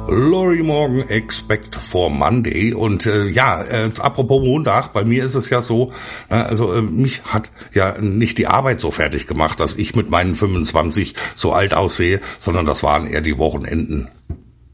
Lorry Morgan, Expect for Monday. Und apropos Montag, bei mir ist es ja so, mich hat ja nicht die Arbeit so fertig gemacht, dass ich mit meinen 25 so alt aussehe, sondern das waren eher die Wochenenden.